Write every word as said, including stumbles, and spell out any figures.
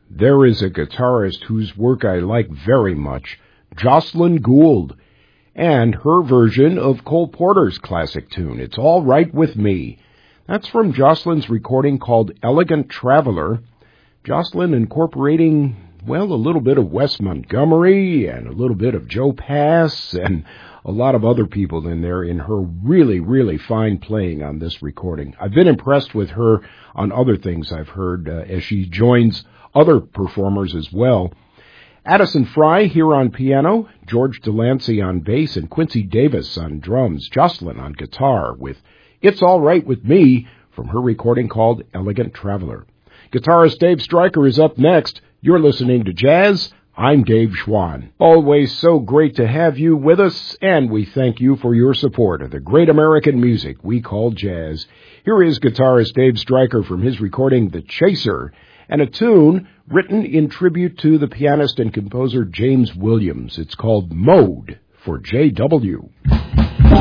there is a guitarist whose work I like very much, Jocelyn Gould, and her version of Cole Porter's classic tune, It's All Right With Me. That's from Jocelyn's recording called Elegant Traveler. Jocelyn incorporating, well, a little bit of Wes Montgomery and a little bit of Joe Pass and a lot of other people in there in her really, really fine playing on this recording. I've been impressed with her on other things I've heard uh, as she joins other performers as well. Addison Fry here on piano, George Delancey on bass, and Quincy Davis on drums, Jocelyn on guitar with It's All Right With Me from her recording called Elegant Traveler. Guitarist Dave Stryker is up next. You're listening to Jazz. I'm Dave Schwann. Always so great to have you with us, and we thank you for your support of the great American music we call jazz. Here is guitarist Dave Stryker from his recording The Chaser, and a tune written in tribute to the pianist and composer James Williams. It's called Mode for J W.